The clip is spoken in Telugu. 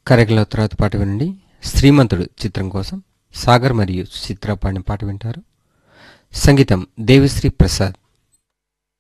కరెగల తర్వాత పాట వినండి. శ్రీమంతుడు చిత్రం కోసం సాగర్ మరియు చిత్ర పాడిన పాట వింటారు. సంగీతం దేవిశ్రీ ప్రసాద్.